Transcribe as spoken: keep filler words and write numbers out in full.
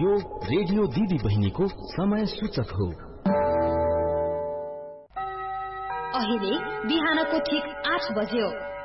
यो रेडियो दिदी बहिनीको समय सूचक हो। अहिले बिहानको ठीक आठ बज्यो।